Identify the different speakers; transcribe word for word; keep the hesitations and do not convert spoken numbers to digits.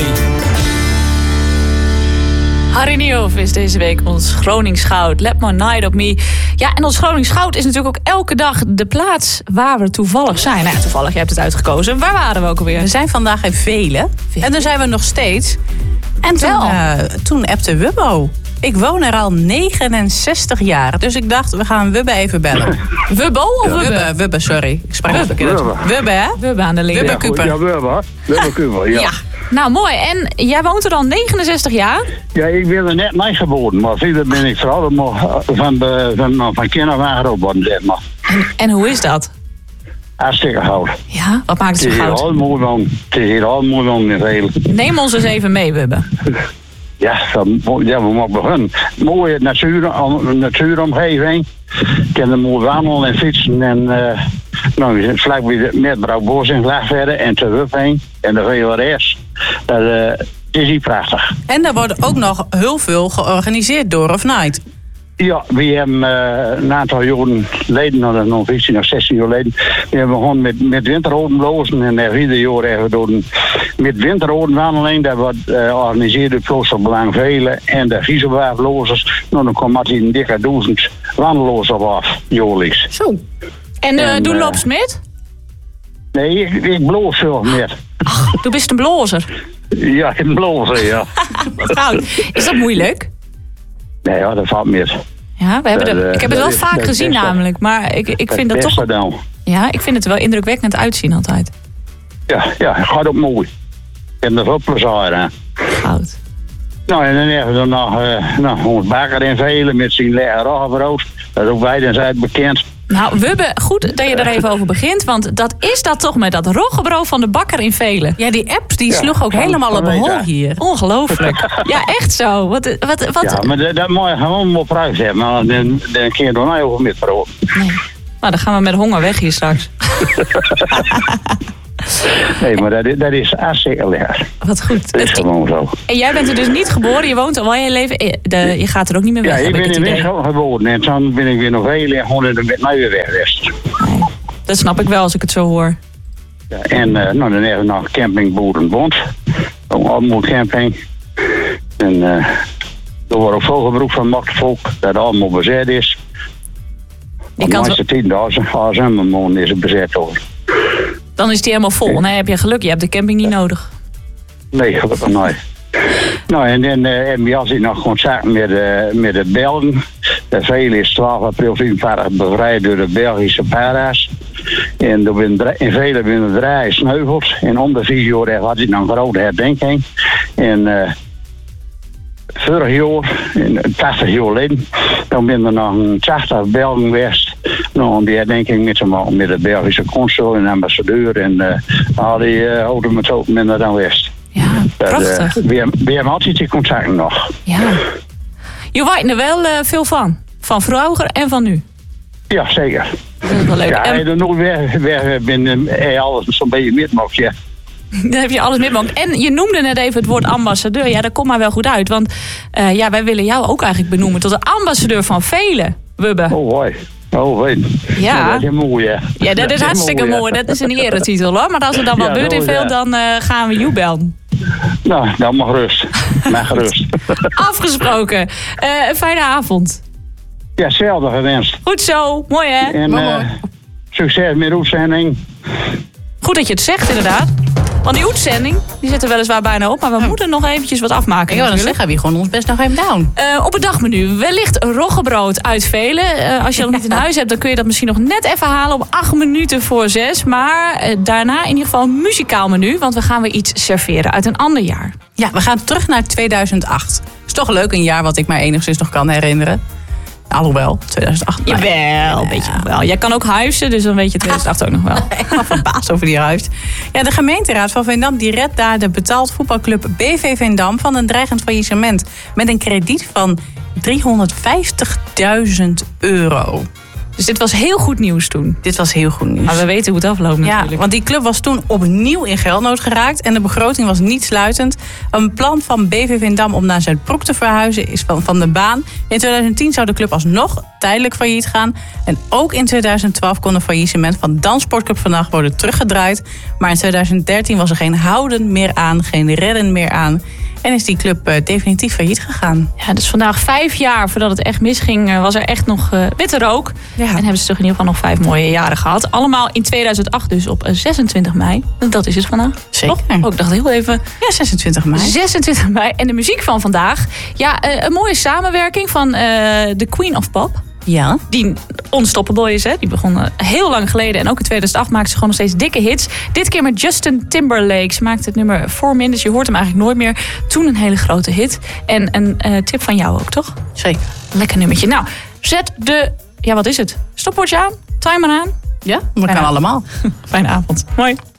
Speaker 1: Harry Niehoff is deze week ons Gronings Goud. Let My Night Op Me. Ja, en ons Gronings Goud is natuurlijk ook elke dag de plaats waar we toevallig zijn. Nou ja, toevallig, je hebt het uitgekozen. Waar waren we ook alweer?
Speaker 2: We zijn vandaag in Velen. Velen. En daar zijn we nog steeds. En toen, uh, toen appte Wubbo. Ik woon er al negenenzestig jaar. Dus ik dacht, we gaan Wubbe even bellen.
Speaker 1: Wubbo of Wubbe?
Speaker 2: Wubbe, Wubbe, sorry. Ik sprak het verkeerd. Wubbe, hè?
Speaker 1: Wubbe aan de linker.
Speaker 2: Wubbe Cooper.
Speaker 3: Ja, Wubbe. Wubbe Cooper, ja.
Speaker 1: ja. Nou, mooi. En jij woont er al negenenzestig jaar?
Speaker 3: Ja, ik ben er net mee geboren. Maar verder ben ik vooral van, de, van, van kinderwagen op worden, zeg maar.
Speaker 1: En, en hoe is dat?
Speaker 3: Hartstikke goud.
Speaker 1: Ja, wat maakt het zo goud?
Speaker 3: Het is hier al mooi van. Het is hier al mooi van in Velen.
Speaker 1: Neem ons eens even mee, Wubbe.
Speaker 3: Ja, dan, ja, we moeten beginnen. Mooie natuur, natuuromgeving. Ik kan er mooi wandelen en fietsen. En uh, nou, vlakbij met Brouwbos en Glagverden en te Wup heen. En de V R S. Dat uh, is hier prachtig.
Speaker 2: En daar wordt ook nog heel veel georganiseerd door of niet?
Speaker 3: Ja, we hebben uh, een aantal jaren geleden, nou, nog vijftien of zestien jaar geleden, we hebben begonnen met, met winterodenlozen. En uh, ieder jaar hebben we door een, met winterodenwandeling, dat wordt uh, georganiseerd door Kloosterbelang Velen en de Gieselwaardlozers. Nou, dan komt er een dikke duizend wandelloos op af, jaarlijks.
Speaker 1: Zo. En, uh, en doe uh, loopt met?
Speaker 3: Nee, ik, ik bloos veel meer.
Speaker 1: Ach, du bist een blozer.
Speaker 3: Ja, een blozer, ja.
Speaker 1: Goud. Is dat moeilijk?
Speaker 3: Nee, ja, dat valt meer.
Speaker 1: Ja, we hebben de, ik heb het wel dat vaak is, gezien beste, namelijk, maar ik, ik vind dat toch...
Speaker 3: Dan.
Speaker 1: Ja, ik vind het wel indrukwekkend uitzien altijd.
Speaker 3: Ja, ja, het gaat ook mooi. En dat is ook plezier aan.
Speaker 1: Goud.
Speaker 3: Nou, en dan hebben we nog, uh, nog ons bakker in Velen met zijn lekker roggebrood. Dat is ook wijdenswijd bekend.
Speaker 1: Nou, Wubbe, goed dat je er even over begint, want dat is dat toch met dat roggebrood van de bakker in Velen.
Speaker 2: Ja, die app die sloeg ja, ook helemaal op een hol hier.
Speaker 1: Ongelooflijk. Ja, echt zo. Wat, wat, wat...
Speaker 3: Ja, maar dat, dat moet je gewoon op prijs hebben, maar dan, dan kun je er nog niet over met praten.
Speaker 1: Nee. Nou, dan gaan we met honger weg hier straks.
Speaker 3: Nee, maar dat, dat is hartstikke lekker.
Speaker 1: Wat goed.
Speaker 3: Dat is gewoon zo.
Speaker 1: En jij bent er dus niet geboren, je woont al wel je leven, de, je gaat er ook niet meer weg.
Speaker 3: Ja, ik ben
Speaker 1: ik
Speaker 3: in Winschoten geboren en dan ben ik weer nog heel erg gewoon met mij weer weg geweest.
Speaker 1: Nee, dat snap ik wel als ik het zo hoor.
Speaker 3: Ja, en uh, nou, dan hebben we nog camping Boerenbond, een Almoed camping. En uh, er wordt ook veel gebruik van Machtvolk, dat allemaal bezet is. De meeste tienduizend gaan maar is het bezet hoor.
Speaker 1: Dan is die helemaal vol. Nee, heb je geluk. Je hebt de camping niet nodig.
Speaker 3: Nee, gelukkig niet. Nou, en dan uh, hebben we altijd nog contact met, uh, met de Belgen. De Velen is twaalf april vierentwintig bevrijd door de Belgische para's. En in Velen binnen drie sneuvels. En om de vier jaar had hij nog een grote herdenking. En uh, vorig jaar, in tachtig jaar geleden, dan ben er nog een tachtig Belgen geweest. Nog een herdenking met, met de Belgische consul en ambassadeur. En uh, al die uh, oude methoden minder dan geweest.
Speaker 1: Ja, prachtig.
Speaker 3: Dat, uh, we, hebben, we hebben altijd die contacten nog.
Speaker 1: Ja. Je weet er wel uh, veel van. Van vroeger en van nu.
Speaker 3: Ja, zeker.
Speaker 1: Dat is wel leuk.
Speaker 3: Ja, en er nooit weer, weer ben je alles zo'n beetje mitmocht, ja.
Speaker 1: Dan heb je alles mitmocht. En je noemde net even het woord ambassadeur. Ja, dat komt maar wel goed uit. Want uh, ja, wij willen jou ook eigenlijk benoemen tot de ambassadeur van Velen, Wubbe.
Speaker 3: Oh, hoi. Oh, weet
Speaker 1: ja.
Speaker 3: Nou, dat is mooi, hè.
Speaker 1: Ja, dat, dat is hartstikke mooi. mooi. Dat is een eretitel, hoor. Maar als er dan wat ja, gebeurt in Veel, dan uh, gaan we jou bellen.
Speaker 3: Nou, dan mag rust. Mag rust.
Speaker 1: Afgesproken. Uh, een fijne avond.
Speaker 3: Ja, hetzelfde gewenst.
Speaker 1: Goed zo. Mooi, hè?
Speaker 3: En uh, succes met de uitzending.
Speaker 1: Goed dat je het zegt, inderdaad. Want die uitzending, die zit er weliswaar bijna op, maar we oh. moeten nog eventjes wat afmaken.
Speaker 2: Ik wil dan zeggen, we gewoon ons best nog even down.
Speaker 1: Uh, op het dagmenu, wellicht roggebrood uit Velen. Uh, als je dat nog niet in huis hebt, dan kun je dat misschien nog net even halen op acht minuten voor zes. Maar uh, daarna in ieder geval een muzikaal menu, want we gaan weer iets serveren uit een ander jaar.
Speaker 2: Ja, we gaan terug naar tweeduizend acht. Is toch leuk, een jaar wat ik mij enigszins nog kan herinneren. Alhoewel, tweeduizend acht.
Speaker 1: Jawel, ja, een beetje nog wel. Jij kan ook huizen, dus dan weet je tweeduizend acht ook nog wel.
Speaker 2: Ik ben verbaasd over die huis. Ja, de gemeenteraad van Veendam die redt daar de betaald voetbalclub B V Veendam van een dreigend faillissement. Met een krediet van driehonderdvijftigduizend euro.
Speaker 1: Dus dit was heel goed nieuws toen.
Speaker 2: Dit was heel goed nieuws.
Speaker 1: Maar we weten hoe het afloopt natuurlijk.
Speaker 2: Ja, want die club was toen opnieuw in geldnood geraakt. En de begroting was niet sluitend. Een plan van B V Veendam om naar Zuidbroek te verhuizen is van, van de baan. In twintig tien zou de club alsnog tijdelijk failliet gaan. En ook in twintig twaalf kon een faillissement van Danssportclub Vannacht worden teruggedraaid. Maar in twintig dertien was er geen houden meer aan, geen redden meer aan. En is die club uh, definitief failliet gegaan.
Speaker 1: Ja, dus vandaag vijf jaar voordat het echt misging, uh, was er echt nog uh, witte rook.
Speaker 2: Ja.
Speaker 1: En hebben ze toch in ieder geval nog vijf mooie jaren gehad. Allemaal in tweeduizend acht, dus op uh, zesentwintig mei. Dat is het vandaag.
Speaker 2: Zeker.
Speaker 1: Oh, ik dacht heel even.
Speaker 2: Ja, zesentwintig mei.
Speaker 1: zesentwintig mei. En de muziek van vandaag. Ja, uh, een mooie samenwerking van uh, The Queen of Pop.
Speaker 2: Ja.
Speaker 1: Die unstoppable is, hè. Die begon uh, heel lang geleden. En ook in tweeduizend acht maakte ze gewoon nog steeds dikke hits. Dit keer met Justin Timberlake. Ze maakte het nummer Four Minutes. Je hoort hem eigenlijk nooit meer. Toen een hele grote hit. En een uh, tip van jou ook, toch?
Speaker 2: Zeker.
Speaker 1: Lekker nummertje. Nou, zet de... Ja, wat is het? Stopwatch aan. Timer aan.
Speaker 2: Ja, dat kan allemaal.
Speaker 1: Fijne avond. Mooi.